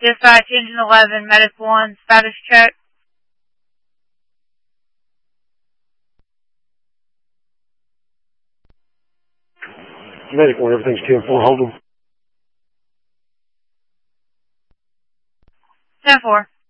Dispatch Engine 11, Medic 1, status check. Medic 1, everything's 10-4, hold them. 10-4.